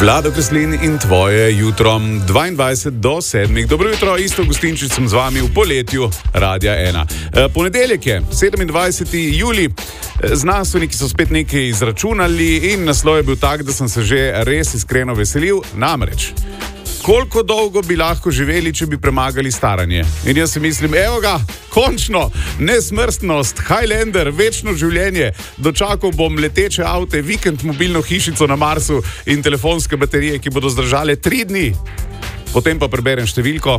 Vlado Kreslin in tvoje jutro 22 do 7. Dobro jutro, isto gostinčič sem z vami v poletju Radia 1. Ponedeljek je, 27. julij. Znanstveniki so spet nekaj izračunali in naslov je bil tak, da sem se že res iskreno veselil. Namreč, koliko dolgo bi lahko živeli, če bi premagali staranje? In jaz si mislim, evo ga, končno, nesmrtnost, Highlander, večno življenje. Dočakal bom leteče avte, vikend, mobilno hišico na Marsu in telefonske baterije, ki bodo zdržale 3 dni. Potem pa preberem številko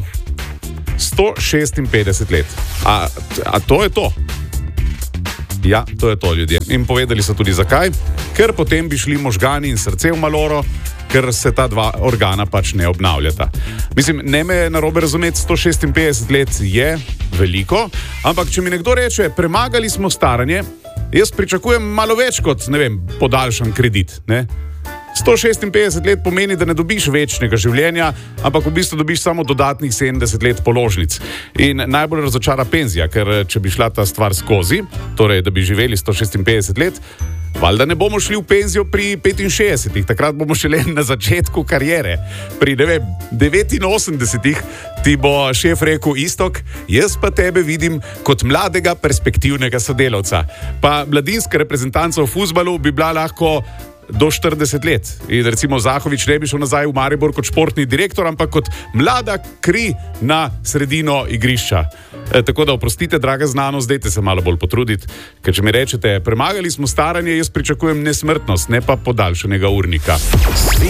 156 let. A to je to? Ja, to je to, ljudje. In povedali so tudi zakaj. Ker potem bi šli možgani in srce v maloro, ker se ta dva organa pač ne obnavljata. Mislim, ne me narobe razumeti, 156 let je veliko, ampak če mi nekdo reče, premagali smo staranje, jaz pričakujem malo več kot, ne vem, podaljšan kredit, ne? 156 let pomeni, da ne dobiš večnega življenja, ampak v bistvu dobiš samo dodatnih 70 let položnic. In najbolj razočara penzija, ker če bi šla ta stvar skozi, torej da bi živeli 156 let, valjda ne bomo šli v penzijo pri 65, takrat bomo šele na začetku kariere. Pri 89 ti bo šef rekel, Iztok, jaz pa tebe vidim kot mladega perspektivnega sodelavca. Pa mladinska reprezentanca v fuzbalu bi bila lahko do 40 let. In recimo Zahovič ne bi šel nazaj v Maribor kot športni direktor, ampak kot mlada kri na sredino igrišča. Tako da oprostite, draga znanost, dajte se malo bolj potruditi, ker če mi rečete, premagali smo staranje, jaz pričakujem nesmrtnost, ne pa podaljšanega urnika.